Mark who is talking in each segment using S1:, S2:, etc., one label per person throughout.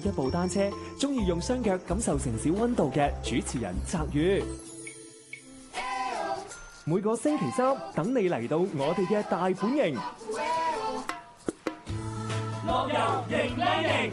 S1: 一部單車，中意用雙腳感受城市溫度嘅主持人澤宇。每個星期三等你嚟到我哋嘅大本營，樂遊型靚型。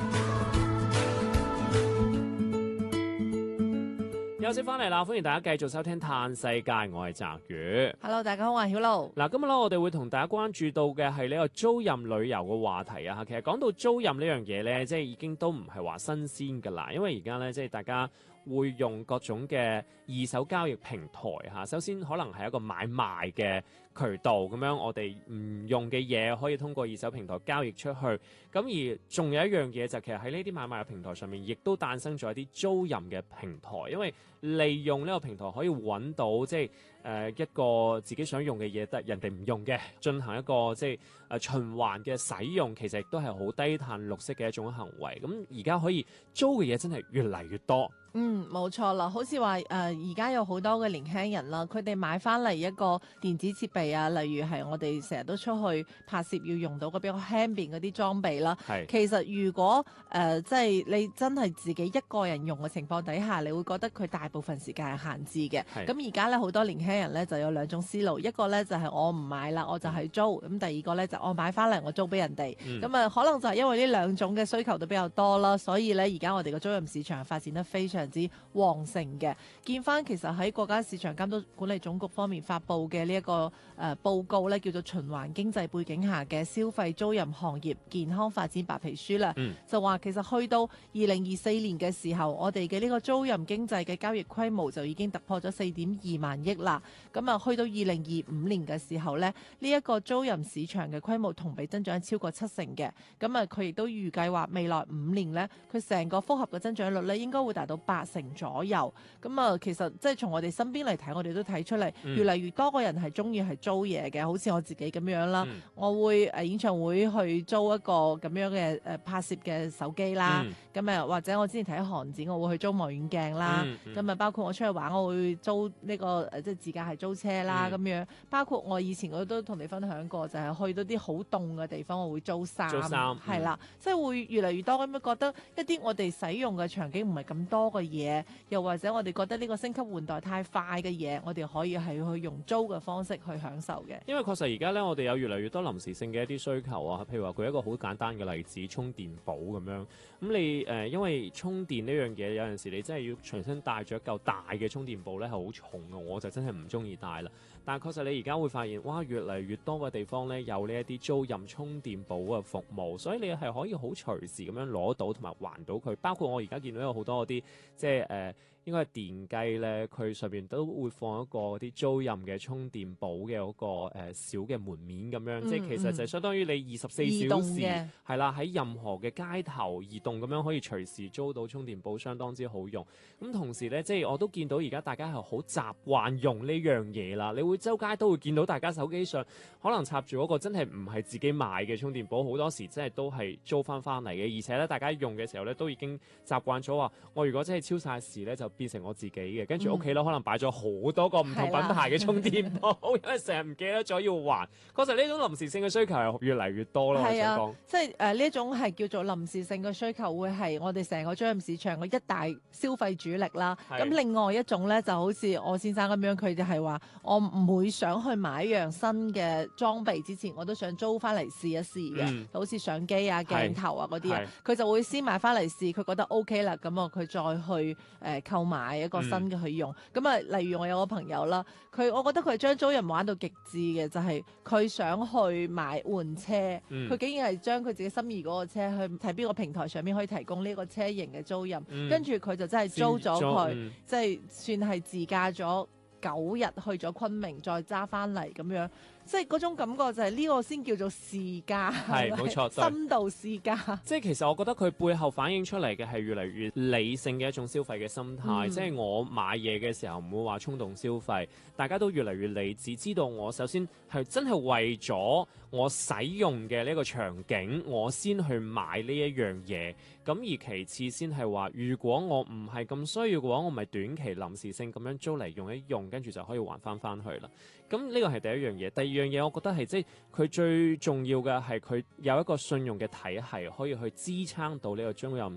S2: 休息翻嚟啦，歡迎大家繼續收聽《嘆世界》，我係澤宇。
S3: Hello， 大家好，我係曉露。
S2: 嗱，今日咧我哋會同大家關注到嘅係呢個租賃旅遊嘅話題啊。其實講到租賃呢樣嘢咧，即係已經都唔係話新鮮噶啦，因為而家咧即係大家會用各種嘅二手交易平台嚇。首先可能係一個買賣嘅渠道咁樣，我哋唔用嘅嘢可以通過二手平台交易出去。咁而仲有一樣嘢就其實喺呢啲買賣嘅平台上面，亦都誕生咗一啲租賃嘅平台，因為利用呢個平台可以揾到即係一個自己想用嘅嘢，但人哋唔用嘅，進行一個即係循環嘅使用，其實亦都係好低碳綠色嘅一種行為。咁而家可以租嘅嘢真係越嚟越多。
S3: 冇錯啦，好似話而家有好多嘅年輕人啦，佢哋買翻嚟一個電子設備啊，例如係我哋成日都出去拍攝要用到嘅比較輕便嗰啲裝備啦。其實如果即係你真係自己一個人用嘅情況底下，你會覺得佢大部分時間係閒置嘅。咁而家咧好多年輕人咧就有兩種思路，一個咧就係我唔買啦，我就係租；咁第二個咧就我買翻嚟我租俾人哋。咁可能就係因為呢兩種嘅需求都比較多啦，所以咧而家我哋嘅租賃市場發展得非常之旺盛嘅。見翻其實喺國家市場監督管理總局方面發布嘅呢一個報告咧，叫做循環經濟背景下嘅消費租賃行業健康發展白皮書啦。就話其實去到2024年嘅時候，我哋嘅呢個租賃經濟嘅交易規模就已經突破咗4.2萬億啦。咁啊，去到2025年嘅時候咧，呢一個租賃市場嘅規模同比增長超過70%嘅。咁啊，佢亦都預計話未來5年咧，佢成個複合嘅增長率咧應該會達到80%左右。咁啊，其實即係從我哋身邊嚟睇，我哋都睇出嚟，越嚟越多個人係中意係租嘢嘅，好似我自己咁樣啦。我會演唱會去租一個咁樣嘅拍攝嘅手機啦。咁啊，或者我之前睇韓展，我會去租望遠鏡啦。咁啊，包括我出去玩，我會租呢個即係自駕係租車啦。咁樣包括我以前我都同你分享過，就係去到啲好凍嘅地方，我會租衫。係啦，即係會越嚟越多咁樣覺得一啲我哋使用嘅場景唔係咁多嘅嘢，又或者我哋覺得呢個升級換代太快嘅嘢，我哋可以係去用租嘅方式去享受嘅。
S2: 因為確實而家咧，我哋有越嚟越多臨時性嘅一啲需求啊，譬如話舉一個好簡單嘅例子，充電寶咁樣。咁你因為充電呢樣嘢，有陣時你真係要隨身帶住一嚿大嘅充電寶咧，係好重嘅，我就真係唔中意帶啦。但係確實你而家會發現，哇，越嚟越多嘅地方咧有呢一啲租賃充電寶嘅服務，所以你係可以好隨時咁樣攞到同埋還到佢。包括我而家見到有好多嗰啲即係應該係電雞咧，佢上邊都會放一個啲租賃嘅充電寶嘅嗰個小嘅門面咁樣，即係其實就相當於你24小時係啦，喺任何嘅街頭移動咁樣可以隨時租到充電寶，相當之好用。咁同時咧，即係我都見到而家大家係好習慣用呢樣嘢啦。你會周街都會見到大家手機上可能插住嗰個真係唔係自己買嘅充電寶，好多時真係都係租翻嚟嘅。而且咧，大家用嘅時候咧都已經習慣咗話，我如果真係超晒時咧就變成我自己嘅，跟住屋企咧可能擺咗好多個唔同品牌嘅充電寶，因為成日唔記得咗要還。確實呢種臨時性嘅需求係越嚟越多咯。我想講，
S3: 即係呢一種係叫做臨時性嘅需求，會係我哋成個租賃市場嘅一大消費主力啦。咁另外一種咧，就好似我先生咁樣，佢就係話我每想去買一樣新嘅裝備之前，我都想租翻嚟試一試嘅，好似相機啊、鏡頭啊嗰啲啊，佢就會先買翻嚟試，佢覺得 OK 啦，咁啊佢再去購買一個新嘅去用。咁啊，例如我有個朋友啦，我覺得佢係將租賃玩到極致嘅，就係佢想去換車，佢竟然係將佢自己心儀嗰個車去睇邊個平台上面可以提供呢個車型嘅租賃，跟住佢就真係租咗佢，即係算係自駕咗9日去咗昆明，再揸翻嚟咁樣。即係嗰種感覺就係呢個先叫做試駕，
S2: 係冇錯，
S3: 深度試駕。
S2: 即係其實我覺得佢背後反映出嚟嘅係越嚟越理性嘅一種消費嘅心態。即係我買嘢嘅時候唔會話衝動消費，大家都越嚟越理智，知道我首先係真係為咗我使用嘅呢個場景，我先去買呢一樣嘢。咁而其次先係話，如果我唔係咁需要嘅話，我咪短期臨時性咁樣租嚟用一用，跟住就可以還翻去啦。咁呢個係第一樣嘢。第二樣嘢，我覺得係即係佢最重要嘅係佢有一個信用嘅體系，可以去支撐到呢個租賃